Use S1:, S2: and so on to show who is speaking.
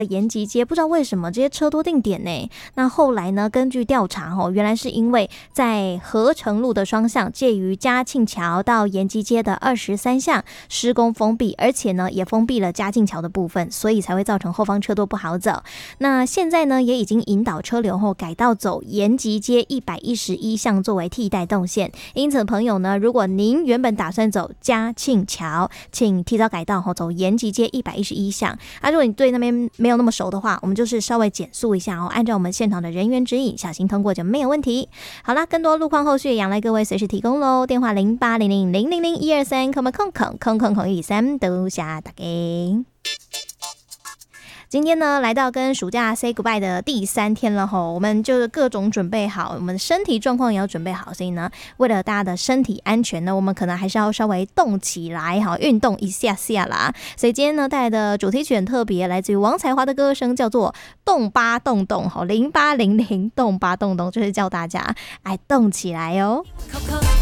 S1: 延吉街，不知道为什么这些车多定点呢？那后来呢，根据调查原来是因为在合成路的双向介于嘉庆桥到延吉街的23巷施工封闭，而且呢也封闭了嘉庆桥的部分，所以才会造成后方车多不好走。那现在呢也已经引导车流后改道走延吉街111巷作为替代动线，因此朋友呢，如果您原本打算走嘉庆桥，请提早改道走延吉街111巷。如果你对那边没有那么熟的话，我们就是稍微减速一下按照我们现场的人员指引，小心通过就没有问题。好啦，更多路况后续杨来各位随时提供咯，电话0800000123空123都下大家。今天呢，来到跟暑假 say goodbye 的第3天了吼，我们就各种准备好，我们的身体状况也要准备好，所以呢，为了大家的身体安全呢，我们可能还是要稍微动起来，好，运动一下下啦。所以今天呢，带来的主题曲很特别，来自于王彩华的歌声，叫做动吧动动，好，0800动吧动动，就是叫大家动起来哦。